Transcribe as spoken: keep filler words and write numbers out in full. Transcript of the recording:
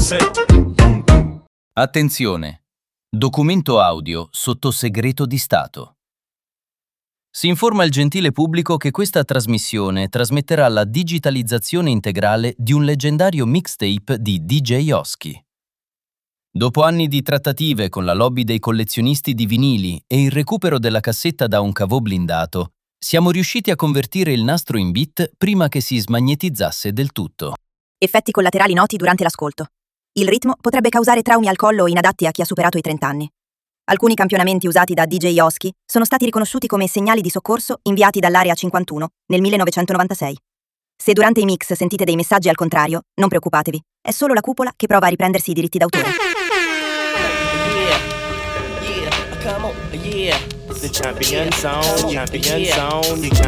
Attenzione! Documento audio sotto segreto di Stato. Si informa il gentile pubblico che questa trasmissione trasmetterà la digitalizzazione integrale di un leggendario mixtape di D J Oski. Dopo anni di trattative con la lobby dei collezionisti di vinili e il recupero della cassetta da un cavò blindato, siamo riusciti a convertire il nastro in bit prima che si smagnetizzasse del tutto. Effetti collaterali noti durante l'ascolto. Il ritmo potrebbe causare traumi al collo inadatti a chi ha superato i trenta anni. Alcuni campionamenti usati da D J Oski sono stati riconosciuti come segnali di soccorso inviati dall'Area cinquantuno nel millenovecentonovantasei. Se durante i mix sentite dei messaggi al contrario, non preoccupatevi, è solo la cupola che prova a riprendersi i diritti d'autore. Yeah, yeah, come on, yeah. The champion sound, champion sound,